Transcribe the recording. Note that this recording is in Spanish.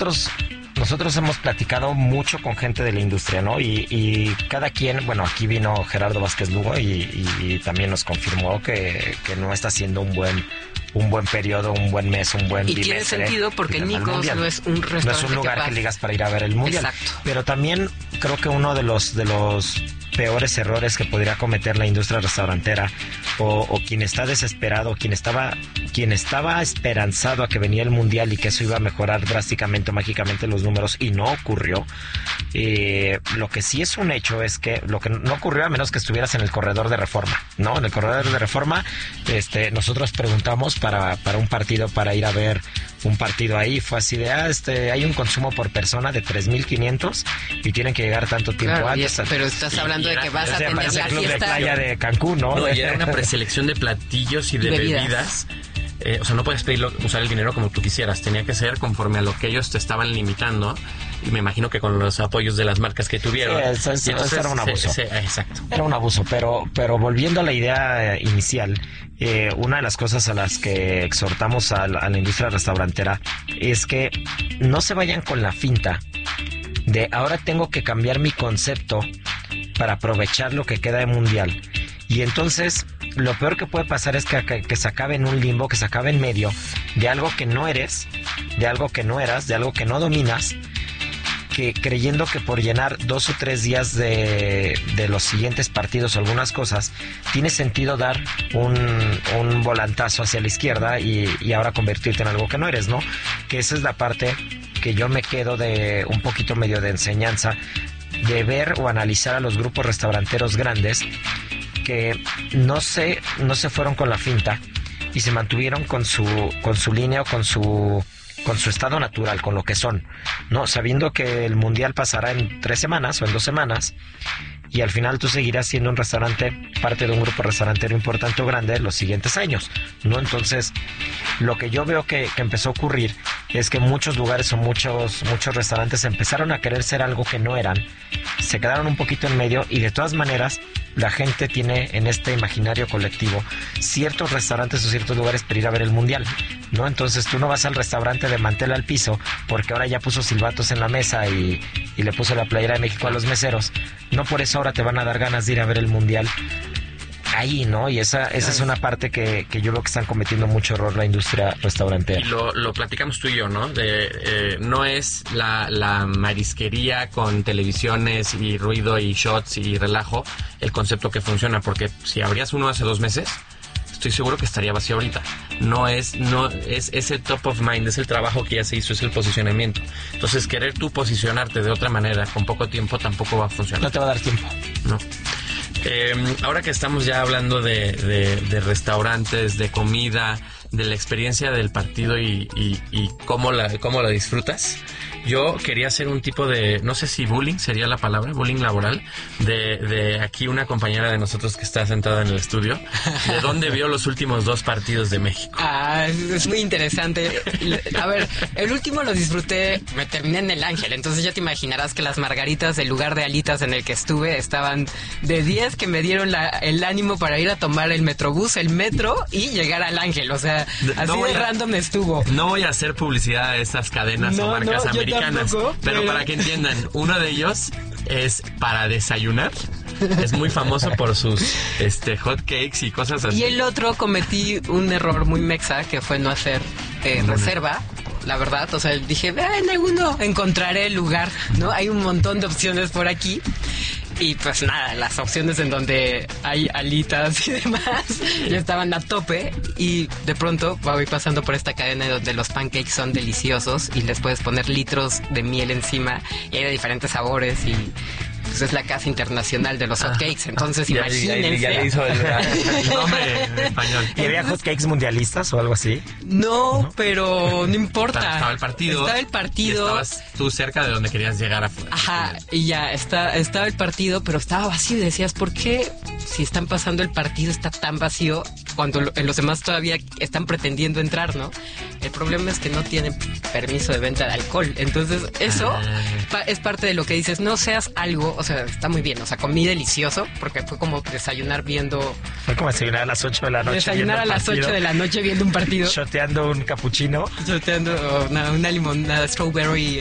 nosotros hemos platicado mucho con gente de la industria, ¿no? Y cada quien, bueno, aquí vino Gerardo Vázquez Lugo y también nos confirmó que no está siendo un buen periodo, un buen mes, un buen bimestre. Y tiene sentido porque Nikos no es un restaurante. No es un lugar que ligas para ir a ver el Mundial. Exacto. Pero también creo que uno de los peores errores que podría cometer la industria restaurantera o quien está desesperado, quien estaba esperanzado a que venía el Mundial y que eso iba a mejorar drásticamente, mágicamente los números, y no ocurrió. Lo que sí es un hecho es que lo que no ocurrió, a menos que estuvieras en el corredor de Reforma, ¿no? En el corredor de Reforma, nosotros preguntamos para un partido, para ir a ver un partido ahí, fue así de, hay un consumo por persona de 3,500 y tienen que llegar tanto tiempo antes. Pero estás hablando de que vas a tener la club fiesta de playa de Cancún, ¿no? No, y era una preselección de platillos y de bebidas. O sea, no puedes usar el dinero como tú quisieras. Tenía que ser conforme a lo que ellos te estaban limitando. Y me imagino que con los apoyos de las marcas que tuvieron. Sí, eso era un abuso. Exacto. Era un abuso, pero volviendo a la idea inicial, una de las cosas a las que exhortamos a la industria restaurantera es que no se vayan con la finta de ahora tengo que cambiar mi concepto para aprovechar lo que queda de Mundial. Y entonces lo peor que puede pasar es que se acabe en un limbo, que se acabe en medio de algo que no eres, de algo que no eras, de algo que no dominas, que creyendo que por llenar 2 o 3 días de los siguientes partidos o algunas cosas, tiene sentido dar un volantazo hacia la izquierda y ahora convertirte en algo que no eres, ¿no? Que esa es la parte que yo me quedo de un poquito medio de enseñanza, de ver o analizar a los grupos restauranteros grandes que no se fueron con la finta y se mantuvieron con su línea o con su estado natural, con lo que son, ¿no? Sabiendo que el Mundial pasará en 3 semanas o en 2 semanas y al final tú seguirás siendo un restaurante, parte de un grupo restaurantero importante o grande los siguientes años, ¿no? Entonces, lo que yo veo que empezó a ocurrir es que muchos lugares o muchos restaurantes empezaron a querer ser algo que no eran, se quedaron un poquito en medio y de todas maneras la gente tiene en este imaginario colectivo ciertos restaurantes o ciertos lugares para ir a ver el Mundial, ¿no? Entonces tú no vas al restaurante de mantel al piso porque ahora ya puso silbatos en la mesa y le puso la playera de México a los meseros. No por eso ahora te van a dar ganas de ir a ver el Mundial ahí, ¿no? Y esa es una parte que yo veo que están cometiendo mucho error la industria restaurantera. Y lo platicamos tú y yo, ¿no? No es la marisquería con televisiones y ruido y shots y relajo el concepto que funciona, porque si abrías uno hace 2 meses, estoy seguro que estaría vacío ahorita. No es el top of mind, es el trabajo que ya se hizo, es el posicionamiento. Entonces, querer tú posicionarte de otra manera con poco tiempo tampoco va a funcionar. No te va a dar tiempo. No. Ahora que estamos ya hablando de restaurantes, de comida, de la experiencia del partido y cómo la disfrutas, yo quería hacer un tipo de, no sé si bullying sería la palabra, bullying laboral, de aquí una compañera de nosotros que está sentada en el estudio, de dónde vio los últimos 2 partidos de México. Es muy interesante. A ver, el último lo disfruté, me terminé en el Ángel, entonces ya te imaginarás que las margaritas, el lugar de alitas en el que estuve, estaban de 10 que me dieron el ánimo para ir a tomar el metrobús, el metro y llegar al Ángel, o sea, así de random estuvo. No voy a hacer publicidad a estas cadenas o marcas americanas, tampoco, pero para que entiendan, uno de ellos es para desayunar. Es muy famoso por sus hot cakes y cosas así. Y el otro cometí un error muy mexa, que fue no hacer reserva. La verdad, o sea, dije, en alguno encontraré el lugar, ¿no? Hay un montón de opciones por aquí. Y pues nada, las opciones en donde hay alitas y demás ya estaban a tope. Y de pronto voy pasando por esta cadena donde los pancakes son deliciosos y les puedes poner litros de miel encima y hay de diferentes sabores y pues es la casa internacional de los hotcakes. Entonces imagínense. Ya le hizo el nombre en español. ¿Y había hotcakes mundialistas o algo así? No, pero no importa. Estaba el partido. Y estabas tú cerca de donde querías llegar a. Ajá, y ya estaba el partido, pero estaba vacío y decías, ¿por qué si están pasando el partido está tan vacío? cuando en los demás todavía están pretendiendo entrar, ¿no? El problema es que no tienen permiso de venta de alcohol. Entonces, eso es parte de lo que dices, no seas algo, o sea, está muy bien, o sea, comí delicioso, porque fue como desayunar viendo... Fue como desayunar a las 8 de la noche. Desayunar a las 8 de la noche viendo un partido. Shoteando un capuchino. Shoteando una limonada strawberry